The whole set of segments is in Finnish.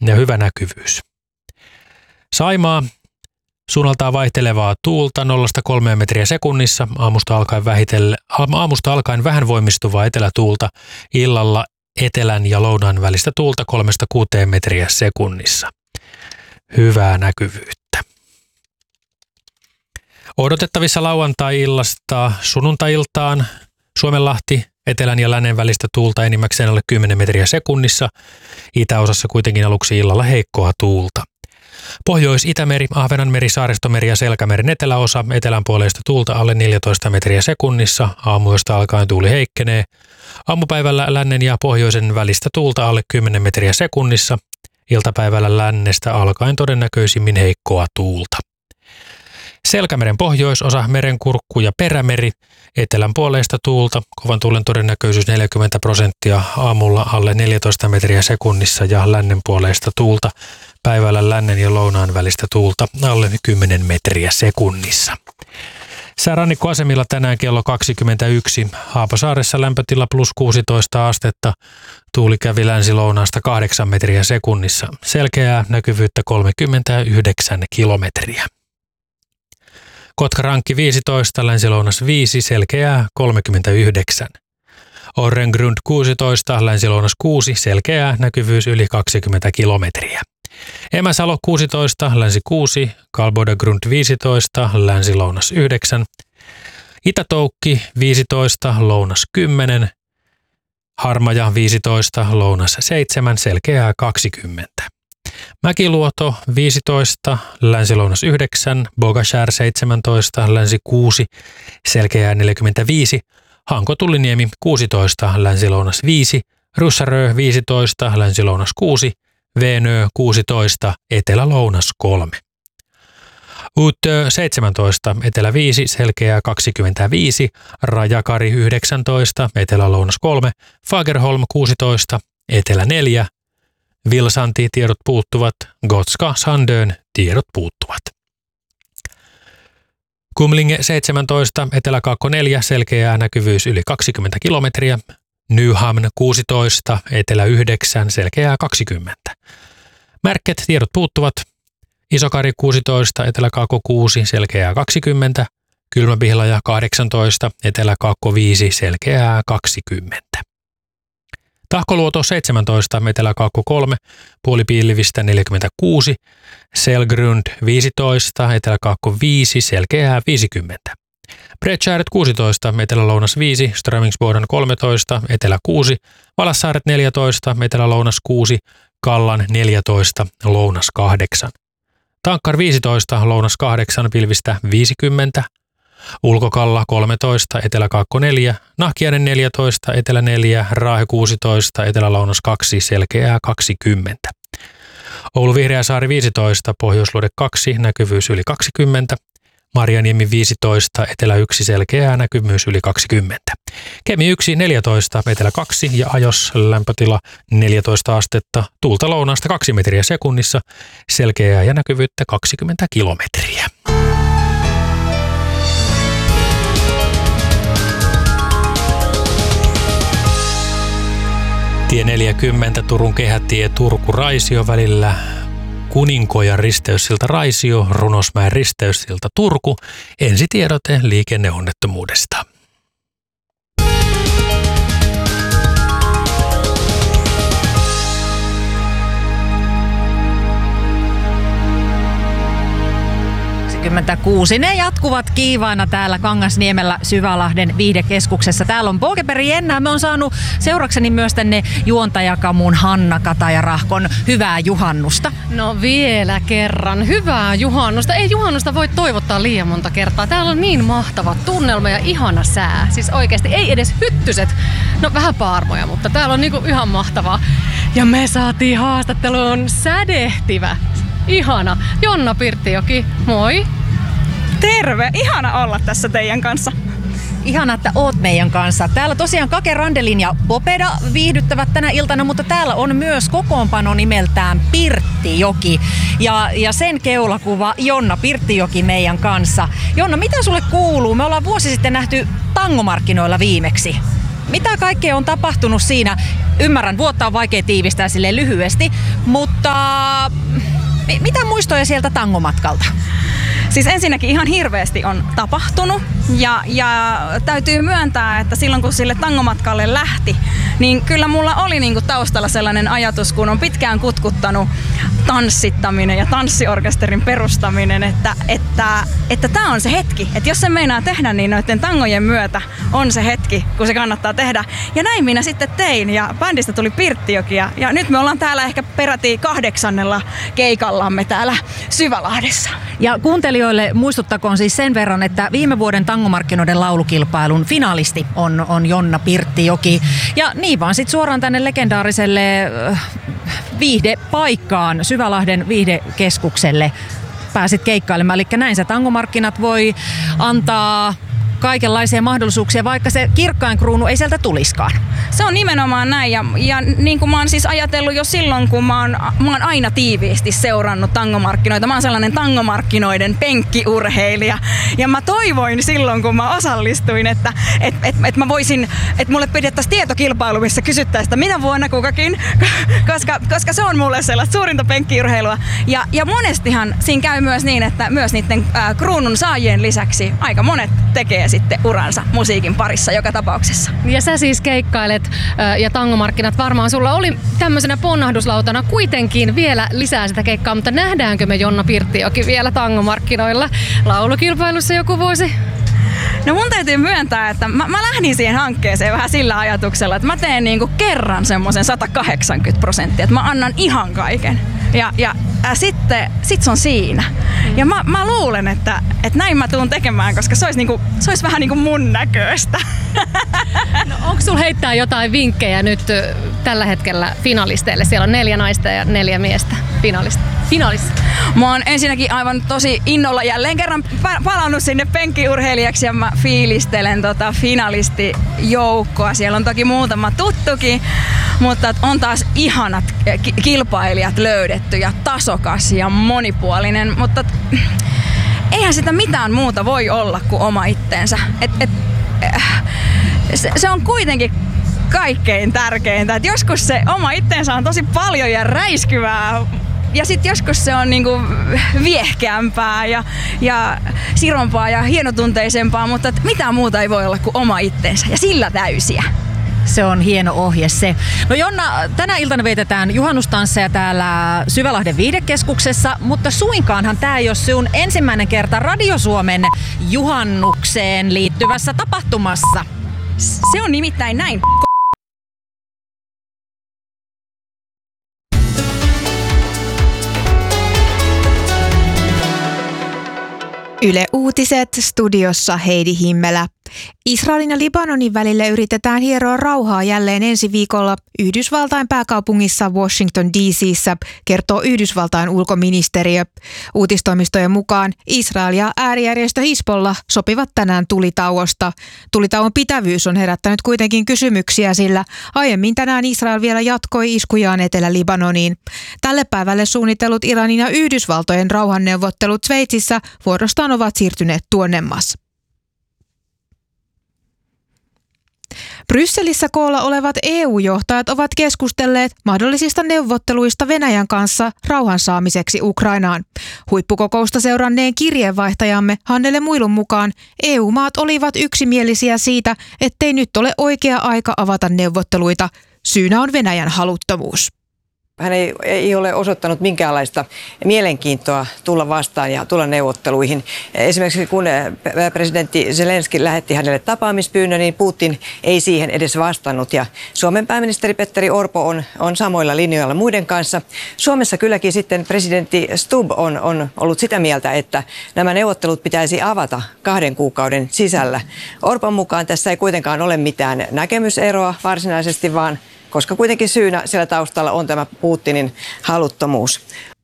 ja hyvä näkyvyys. Saimaa, suunnaltaan vaihtelevaa tuulta 0–3 metriä sekunnissa, aamusta alkaen vähän voimistuvaa etelätuulta, illalla etelän ja lounaan välistä tuulta 3–6 metriä sekunnissa. Hyvää näkyvyyttä. Odotettavissa lauantai-illasta sunnuntai-iltaan Suomenlahti, etelän ja lännen välistä tuulta enimmäkseen alle 10 metriä sekunnissa. Itäosassa kuitenkin aluksi illalla heikkoa tuulta. Pohjois-Itämeri, Ahvenanmeri, Saaristomeri ja Selkämeren eteläosa, etelänpuoleista tuulta alle 14 metriä sekunnissa. Aamuyöstä alkaen tuuli heikkenee. Aamupäivällä lännen ja pohjoisen välistä tuulta alle 10 metriä sekunnissa. Iltapäivällä lännestä alkaen todennäköisimmin heikkoa tuulta. Selkämeren pohjoisosa, Merenkurkku ja Perämeri, etelänpuoleista tuulta, kovan tuulen todennäköisyys 40%, aamulla alle 14 metriä sekunnissa ja lännenpuoleista tuulta, päivällä lännen ja lounaan välistä tuulta alle 10 metriä sekunnissa. Säärannikkoasemilla tänään kello 21, Haapasaaressa lämpötila +16 astetta, tuuli kävi länsi-lounaasta 8 metriä sekunnissa, selkeää näkyvyyttä 39 kilometriä. Kotka-Rankki 15, länsi-lounas 5, selkeää 39. Orrengrund 16, länsi-lounas 6, selkeää näkyvyys yli 20 kilometriä. Emäsalo 16, länsi 6, Kalbodagrund 15, länsi-lounas 9. Itä-Toukki 15, lounas 10. Harmaja 15, lounas 7, selkeää 20. Mäkiluoto 15, länsi-lounas 9, Bogashär 17, länsi 6, selkeää 45, Hanko-Tulliniemi 16, länsi-lounas 5, Ryssärö 15, länsi-lounas 6, Veenö 16, etelä-lounas 3. Uutö 17, etelä 5, selkeää 25, Rajakari 19, etelä-lounas 3, Fagerholm 16, etelä 4, Vilsanti tiedot puuttuvat, Gotska Sandön tiedot puuttuvat. Kumlinge 17, etelä-kaakko 4, selkeää näkyvyys yli 20 kilometriä. Nyhamn 16, etelä 9, selkeää 20. Märket tiedot puuttuvat. Isokari 16, etelä-kaakko 6, selkeää 20. Kylmäpihlaja 18, etelä-kaakko 5, selkeää 20. Tahkoluoto 17, etelä-kaakko 3, puolipiilivistä 46, Selgrund 15, etelä-kaakko 5, selkeää 50. Bredtjäret 16, etelä-lounas 5, Strömingsboden 13, etelä 6, Valassaaret 14, etelä-lounas 6, Kallan 14, lounas 8. Tankkar 15, lounas 8, pilvistä 50. Ulkokalla 13, etelä-kaakko 4, Nahkiainen 14, etelä 4, Raahe 16, etelä-lounas 2, selkeää 20. Oulu Vihreäsaari 15, Pohjoisluode 2, näkyvyys yli 20. Marjaniemi 15, etelä 1, selkeää näkyvyys yli 20. Kemi 1, 14, etelä 2 ja Ajos lämpötila 14 astetta, tuulta lounaasta 2 metriä sekunnissa, selkeää ja näkyvyyttä 20 kilometriä. Tie 40 Turun kehätie Turku-Raisio välillä Kuninkojan risteyssilta Raisio, Runosmäen risteyssilta Turku. Ensitiedote liikenneonnettomuudesta. Ne jatkuvat kiivaina täällä Kangasniemellä Syvälahden viihdekeskuksessa. Täällä on Polkeperi Jennää. Me on saanut seurakseni myös tänne juontajakamuun Hanna Kataja-Rahkon. Hyvää juhannusta. No vielä kerran. Hyvää juhannusta. Ei juhannusta voi toivottaa liian monta kertaa. Täällä on niin mahtava tunnelma ja ihana sää. Siis oikeesti ei edes hyttyset. No vähän paarmoja, mutta täällä on niinku ihan mahtavaa. Ja me saatiin haastatteluun sädehtivä. Ihana. Jonna Pirttijoki, moi. Terve, ihana olla tässä teidän kanssa. Ihana, että oot meidän kanssa. Täällä tosiaan Kake Randelin ja Popeda viihdyttävät tänä iltana, mutta täällä on myös kokoonpano nimeltään Pirttijoki. Ja sen keulakuva Jonna Pirttijoki meidän kanssa. Jonna, mitä sulle kuuluu? Me ollaan vuosi sitten nähty tangomarkkinoilla viimeksi. Mitä kaikkea on tapahtunut siinä? Ymmärrän, vuotta on vaikea tiivistää silleen lyhyesti, mutta mitä muistoja sieltä tangomatkalta? Siis ensinnäkin ihan hirveästi on tapahtunut ja täytyy myöntää, että silloin kun sille tangomatkalle lähti, niin kyllä mulla oli niinku taustalla sellainen ajatus, kun on pitkään kutkuttanut tanssittaminen ja tanssiorkesterin perustaminen, että tämä on se hetki, että jos se meinaa tehdä, niin noiden tangojen myötä on se hetki, kun se kannattaa tehdä. Ja näin minä sitten tein ja bändistä tuli Pirttijoki ja nyt me ollaan täällä ehkä peräti 8. keikallamme täällä Syvälahdessa. Ja kuuntelijoille muistuttakoon siis sen verran, että viime vuoden tangomarkkinoiden laulukilpailun finalisti on Jonna Pirttijoki. Ja niin vaan sitten suoraan tänne legendaariselle viihdepaikkaan, Syvälahden viihdekeskukselle pääsit keikkailemaan. Eli näin se tangomarkkinat voi antaa kaikenlaisia mahdollisuuksia, vaikka se kirkkain kruunu ei sieltä tuliskaan. Se on nimenomaan näin ja niin kuin mä oon siis ajatellut jo silloin, kun mä oon aina tiiviisti seurannut tangomarkkinoita. Mä oon sellainen tangomarkkinoiden penkkiurheilija ja mä toivoin silloin, kun mä osallistuin, että mä voisin, että mulle pidettäisiin tietokilpailu, missä kysyttäisiin, että minä vuonna kukakin, koska se on mulle sellaista suurinta penkkiurheilua. Ja monestihan siinä käy myös niin, että myös niiden kruunun saajien lisäksi aika monet tekee sitten uransa musiikin parissa joka tapauksessa. Ja sä siis keikkailet ja tangomarkkinat varmaan sulla oli tämmöisenä ponnahduslautana kuitenkin vielä lisää sitä keikkaa, mutta nähdäänkö me Jonna Pirttijoki vielä tangomarkkinoilla laulukilpailussa joku vuosi? No mun täytyy myöntää, että mä lähdin siihen hankkeeseen vähän sillä ajatuksella, että mä teen niinku kerran semmoisen 180%, että mä annan ihan kaiken. Ja sitten se on siinä. Ja mä luulen, että näin mä tuun tekemään, koska se olisi vähän niinku mun näköistä. No, onko sulla heittää jotain vinkkejä nyt tällä hetkellä finalisteille? Siellä on 4 naista ja 4 miestä finalissa. Mä oon ensinnäkin aivan tosi innolla jälleen kerran palannut sinne penkkiurheilijaksi ja mä fiilistelen finalistijoukkoa. Siellä on toki muutama tuttukin, mutta on taas ihanat kilpailijat löydetty ja tasokas ja monipuolinen, mutta eihän sitä mitään muuta voi olla kuin oma itteensä. Se on kuitenkin kaikkein tärkeintä, että joskus se oma itteensä on tosi paljon ja räiskyvää ja sitten joskus se on niinku viehkeämpää ja sirompaa ja hienotunteisempaa, mutta mitään muuta ei voi olla kuin oma itteensä ja sillä täysiä. Se on hieno ohje se. No Jonna, tänä iltana vietetään juhannustansseja täällä Syvälahden viihdekeskuksessa, mutta suinkaanhan tämä ei ole sun ensimmäinen kerta Radio Suomen juhannukseen liittyvässä tapahtumassa. Se on nimittäin näin. Yle Uutiset, studiossa Heidi Himmelä. Israelin ja Libanonin välille yritetään hieroa rauhaa jälleen ensi viikolla Yhdysvaltain pääkaupungissa Washington DC:ssä, kertoo Yhdysvaltain ulkoministeriö. Uutistoimistojen mukaan Israel ja äärijärjestö Hizbollah sopivat tänään tulitauosta. Tulitauon pitävyys on herättänyt kuitenkin kysymyksiä, sillä aiemmin tänään Israel vielä jatkoi iskujaan Etelä-Libanoniin. Tälle päivälle suunnitellut Iranin ja Yhdysvaltojen rauhanneuvottelut Sveitsissä vuorostaan ovat siirtyneet tuonnemmas. Brysselissä koolla olevat EU-johtajat ovat keskustelleet mahdollisista neuvotteluista Venäjän kanssa rauhan saamiseksi Ukrainaan. Huippukokousta seuranneen kirjeenvaihtajamme Hannele Muilun mukaan EU-maat olivat yksimielisiä siitä, ettei nyt ole oikea aika avata neuvotteluita. Syynä on Venäjän haluttomuus. Hän ei ole osoittanut minkäänlaista mielenkiintoa tulla vastaan ja tulla neuvotteluihin. Esimerkiksi kun presidentti Zelenski lähetti hänelle tapaamispyynnön, niin Putin ei siihen edes vastannut. Ja Suomen pääministeri Petteri Orpo on samoilla linjoilla muiden kanssa. Suomessa kylläkin sitten presidentti Stubb on ollut sitä mieltä, että nämä neuvottelut pitäisi avata 2 kuukauden sisällä. Orpon mukaan tässä ei kuitenkaan ole mitään näkemyseroa varsinaisesti, vaan koska kuitenkin syynä siellä taustalla on tämä Putinin haluttomuus.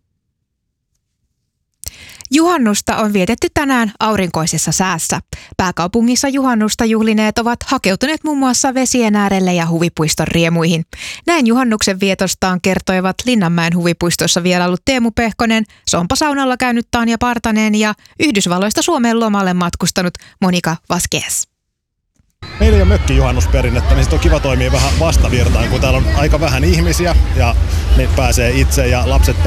Juhannusta on vietetty tänään aurinkoisessa säässä. Pääkaupungissa juhannusta juhlineet ovat hakeutuneet muun muassa vesien äärelle ja huvipuiston riemuihin. Näin juhannuksen vietostaan kertoivat Linnanmäen huvipuistossa vierailut Teemu Pehkonen, Sompa-saunalla käynyt Tanja Partanen ja Yhdysvalloista Suomeen lomalle matkustanut Monika Vasquez. Meillä ei ole mökkijuhannusperinnettä, niin sit on kiva toimia vähän vastavirtaan, kun täällä on aika vähän ihmisiä ja ne pääsee itse ja lapset